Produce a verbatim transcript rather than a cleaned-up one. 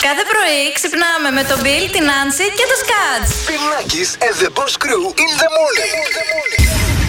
Κάθε πρωί ξυπνάμε με τον Bill, την Νάνση και το Σκάτς. Bill Nackis and the Boss Crew in the morning.